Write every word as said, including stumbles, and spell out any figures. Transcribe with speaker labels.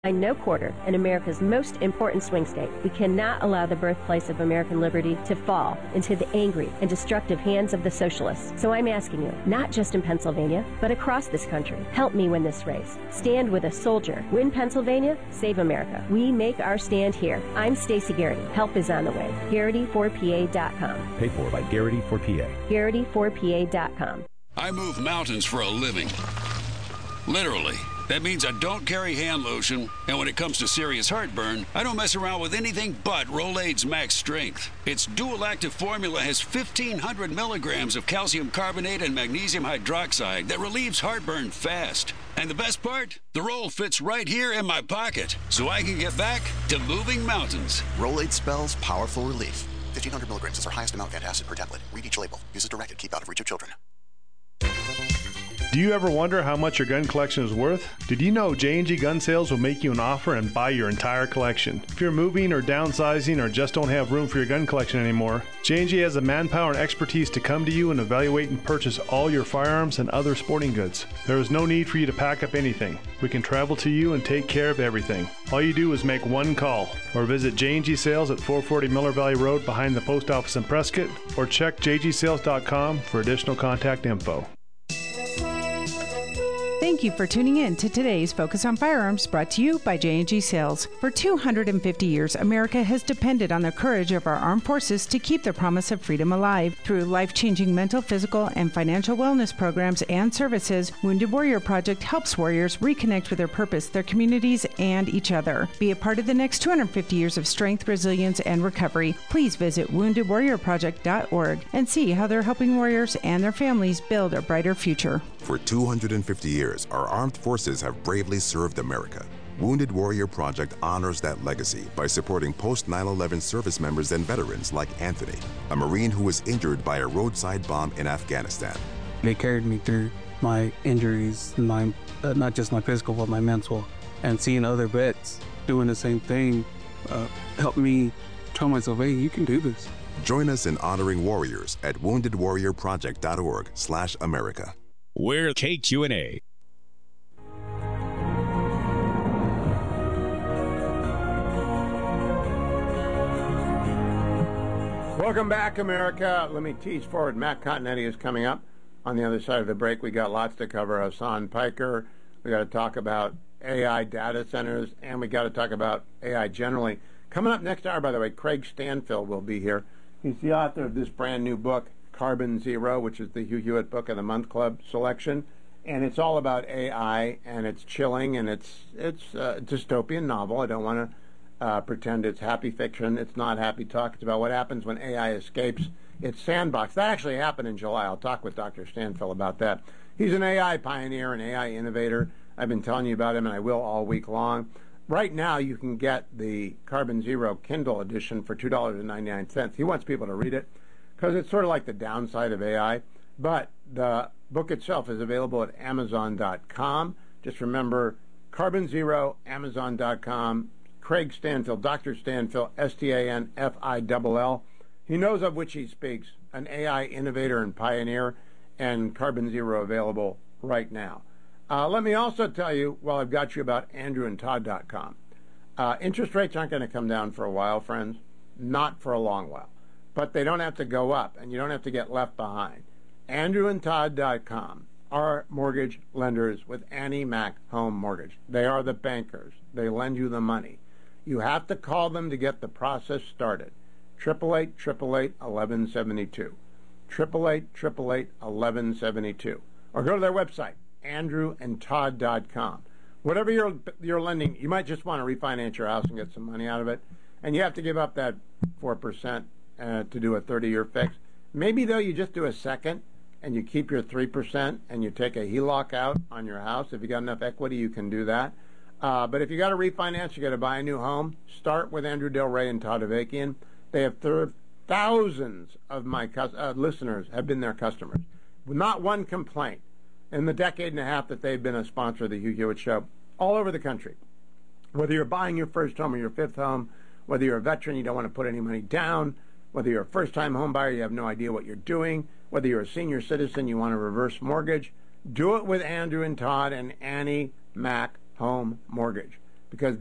Speaker 1: No quarter in America's most important swing state. We cannot allow the birthplace of American liberty to fall into the angry and destructive hands of the socialists. So I'm asking you, not just in Pennsylvania, but across this country, help me win this race. Stand with a soldier. Win Pennsylvania, save America. We make our stand here. I'm Stacey Garrity. Help is on the way. Garrity four P A dot com.
Speaker 2: Paid for by Garrity four P A.
Speaker 1: Garrity four P A dot com.
Speaker 3: I move mountains for a living. Literally. That means I don't carry hand lotion, and when it comes to serious heartburn, I don't mess around with anything but Rolaids Max Strength. Its dual-active formula has fifteen hundred milligrams of calcium carbonate and magnesium hydroxide that relieves heartburn fast. And the best part? The roll fits right here in my pocket, so I can get back to moving mountains.
Speaker 4: Rolaids spells powerful relief. fifteen hundred milligrams is our highest amount of antacid per tablet. Read each label. Use as directed. Keep out of reach of children.
Speaker 5: Do you ever wonder how much your gun collection is worth? Did you know J and G Gun Sales will make you an offer and buy your entire collection? If you're moving or downsizing or just don't have room for your gun collection anymore, J and G has the manpower and expertise to come to you and evaluate and purchase all your firearms and other sporting goods. There is no need for you to pack up anything. We can travel to you and take care of everything. All you do is make one call or visit J and G Sales at four forty Miller Valley Road behind the post office in Prescott, or check j g sales dot com for additional contact info.
Speaker 6: Thank you for tuning in to today's Focus on Firearms, brought to you by J and G Sales. For two hundred fifty years, America has depended on the courage of our armed forces to keep the promise of freedom alive. Through life-changing mental, physical, and financial wellness programs and services, Wounded Warrior Project helps warriors reconnect with their purpose, their communities, and each other. Be a part of the next two hundred fifty years of strength, resilience, and recovery. Please visit wounded warrior project dot org and see how they're helping warriors and their families build a brighter future.
Speaker 7: For two hundred fifty years, our armed forces have bravely served America. Wounded Warrior Project honors that legacy by supporting post nine eleven service members and veterans like Anthony, a Marine who was injured by a roadside bomb in Afghanistan.
Speaker 8: They carried me through my injuries, my uh, not just my physical, but my mental. And seeing other vets doing the same thing uh, helped me tell myself, hey, you can do this.
Speaker 7: Join us in honoring warriors at wounded warrior project dot org slash America.
Speaker 2: We're K Q and A.
Speaker 9: Welcome back, America. Let me tease forward. Matt Continetti is coming up on the other side of the break. We got lots to cover. Hassan Piker. We got to talk about A I data centers, and we got to talk about A I generally. Coming up next hour, by the way, Craig Stanfill will be here. He's the author of this brand new book, Carbon Zero, which is the Hugh Hewitt Book of the Month Club selection, and it's all about A I, and it's chilling, and it's it's a dystopian novel. I don't want to uh, pretend it's happy fiction. It's not happy talk. It's about what happens when A I escapes its sandbox. That actually happened in July. I'll talk with Doctor Stanfill about that. He's an A I pioneer, an A I innovator. I've been telling you about him, and I will all week long. Right now, you can get the Carbon Zero Kindle edition for two dollars and ninety-nine cents. He wants people to read it because it's sort of like the downside of A I. But the book itself is available at amazon dot com. Just remember, Carbon Zero, amazon dot com. Craig Stanfill, Doctor Stanfill, S T A N F I L L. He knows of which he speaks, an A I innovator and pioneer, and Carbon Zero available right now. Uh, let me also tell you, while I've got you, about andrew and todd dot com. Uh, interest rates aren't going to come down for a while, friends. Not for a long while. But they don't have to go up, and you don't have to get left behind. andrew and todd dot com are mortgage lenders with Annie Mac Home Mortgage. They are the bankers. They lend you the money. You have to call them to get the process started. eight eight eight, eight eight eight, eleven seventy-two. eight eight eight, eight eight eight, eleven seventy-two. Or go to their website, andrew and todd dot com. Whatever you're, you're lending, you might just want to refinance your house and get some money out of it. And you have to give up that four percent uh, to do a thirty-year fix. Maybe, though, you just do a second and you keep your three percent and you take a H E L O C out on your house. If you got enough equity, you can do that. Uh, but if you got to refinance, you got to buy a new home, start with Andrew Del Rey and Todd Avakian. They have th- thousands of my cus- uh, listeners have been their customers. Not one complaint in the decade and a half that they've been a sponsor of the Hugh Hewitt Show, all over the country. Whether you're buying your first home or your fifth home, whether you're a veteran, you don't want to put any money down, whether you're a first-time home buyer, you have no idea what you're doing, whether you're a senior citizen, you want a reverse mortgage, do it with Andrew and Todd and Annie Mac Home Mortgage. because